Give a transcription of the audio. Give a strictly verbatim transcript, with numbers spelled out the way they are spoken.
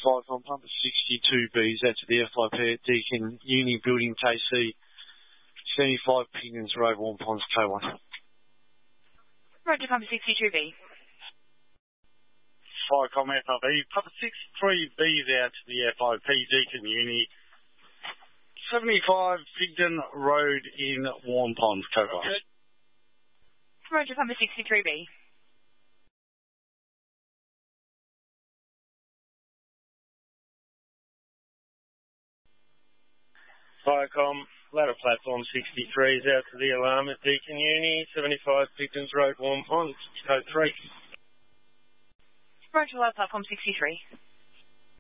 Fire Com Pumper sixty-two B is out to the F I P at Deakin Uni Building K C, seventy-five Pignons Road, Warm Ponds, K one. Roger, Pumper sixty-two B. Firecom F I B, Pumper sixty-three B is out to the F I P, Deakin Uni, seventy-five Pigden Road in Warm Ponds, K one. Roger, Pumper sixty-three B. Firecom, ladder platform sixty-three is out to the alarm at Deakin Uni, seventy-five Pigdens Road, Warm Ponds, code three. Roger, ladder platform sixty-three.